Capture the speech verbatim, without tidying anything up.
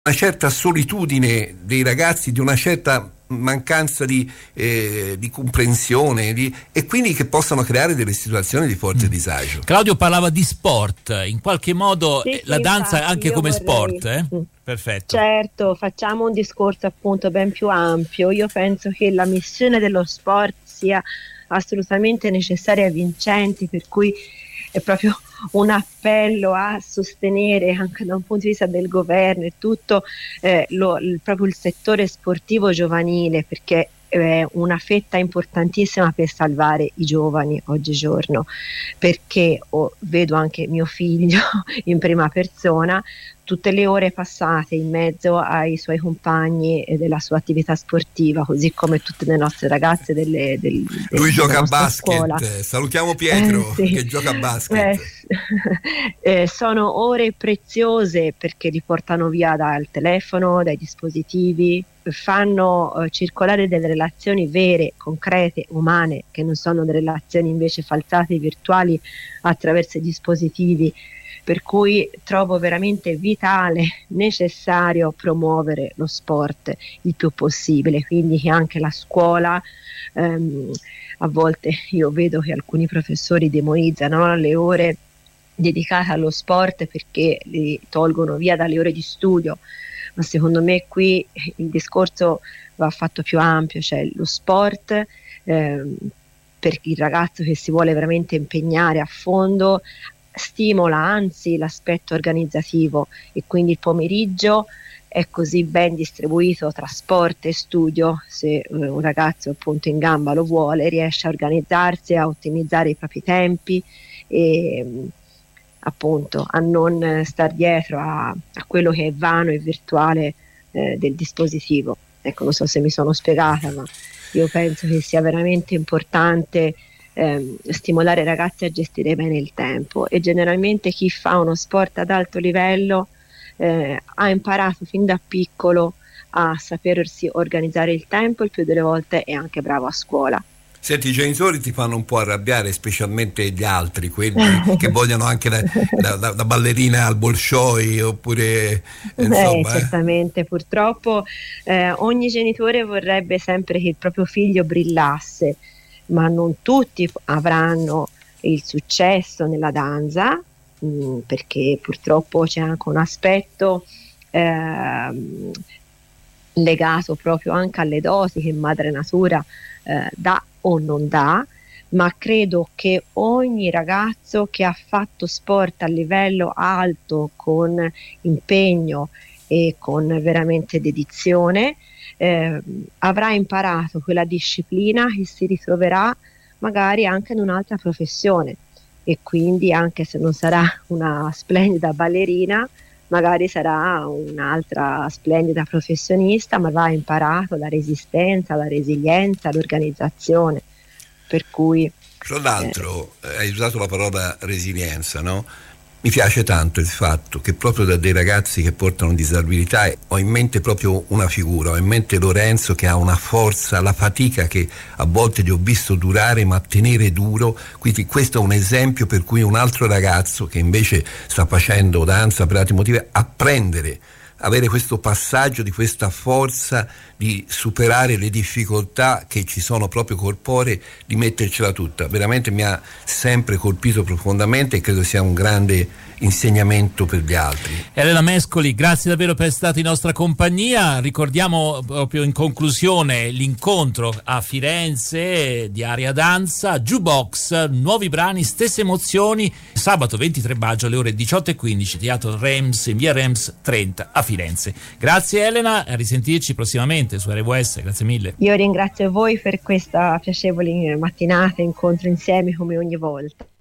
una certa solitudine dei ragazzi, di una certa mancanza di, eh, di comprensione di, e quindi che possano creare delle situazioni di forte mm. disagio. Claudio parlava di sport, in qualche modo sì, la sì, danza infatti, anche come vorrei... sport, eh? mm. Perfetto. Certo, facciamo un discorso appunto ben più ampio. Io penso che la missione dello sport sia assolutamente necessaria e vincente, per cui è proprio un appello a sostenere anche da un punto di vista del governo e tutto eh, lo, il, proprio il settore sportivo giovanile, perché è una fetta importantissima per salvare i giovani oggigiorno, perché oh, vedo anche mio figlio in prima persona tutte le ore passate in mezzo ai suoi compagni e della sua attività sportiva, così come tutte le nostre ragazze delle, del, del, lui gioca a basket, scuola. Salutiamo Pietro eh, sì. che gioca a basket. Eh, eh, sono ore preziose perché li portano via dal telefono, dai dispositivi, fanno eh, circolare delle relazioni vere, concrete, umane, che non sono delle relazioni invece falsate, virtuali attraverso i dispositivi. Per cui trovo veramente vitale, necessario promuovere lo sport il più possibile, quindi che anche la scuola, ehm, a volte io vedo che alcuni professori demonizzano le ore dedicate allo sport perché li tolgono via dalle ore di studio, ma secondo me qui il discorso va fatto più ampio, cioè lo sport ehm, per il ragazzo che si vuole veramente impegnare a fondo stimola anzi l'aspetto organizzativo, e quindi il pomeriggio è così ben distribuito tra sport e studio. Se un ragazzo appunto in gamba lo vuole, riesce a organizzarsi, a ottimizzare i propri tempi e appunto a non star dietro a, a quello che è vano e virtuale eh, del dispositivo. Ecco, non so se mi sono spiegata, ma io penso che sia veramente importante Ehm, stimolare i ragazzi a gestire bene il tempo, e generalmente chi fa uno sport ad alto livello eh, ha imparato fin da piccolo a sapersi organizzare il tempo, il più delle volte è anche bravo a scuola. Senti, i genitori ti fanno un po' arrabbiare, specialmente gli altri, quelli che vogliono anche la, la, la, la ballerina al Bolshoi, oppure insomma, eh, certamente eh. Purtroppo eh, ogni genitore vorrebbe sempre che il proprio figlio brillasse, ma non tutti avranno il successo nella danza, mh, perché purtroppo c'è anche un aspetto eh, legato proprio anche alle doti che madre natura eh, dà o non dà, ma credo che ogni ragazzo che ha fatto sport a livello alto con impegno e con veramente dedizione Eh, avrà imparato quella disciplina che si ritroverà magari anche in un'altra professione, e quindi anche se non sarà una splendida ballerina, magari sarà un'altra splendida professionista, ma avrà imparato la resistenza, la resilienza, l'organizzazione. Per cui tra l'altro eh, hai usato la parola resilienza, no? Mi piace tanto il fatto che proprio da dei ragazzi che portano disabilità ho in mente proprio una figura, ho in mente Lorenzo che ha una forza, la fatica che a volte gli ho visto durare, ma tenere duro. Quindi questo è un esempio per cui un altro ragazzo che invece sta facendo danza per altri motivi, apprendere, avere questo passaggio di questa forza di superare le difficoltà che ci sono proprio corporee, di mettercela tutta. Veramente mi ha sempre colpito profondamente e credo sia un grande insegnamento per gli altri. Elena Mescoli, grazie davvero per essere stato in nostra compagnia. Ricordiamo proprio in conclusione l'incontro a Firenze di Aria Danza, Jukebox, nuovi brani, stesse emozioni, sabato ventitré maggio alle ore diciotto e quindici, Teatro Rems in via Rems trenta a Firenze. Grazie Elena, a risentirci prossimamente su R W S, grazie mille. Io ringrazio voi per questa piacevole mattinata, incontro insieme come ogni volta.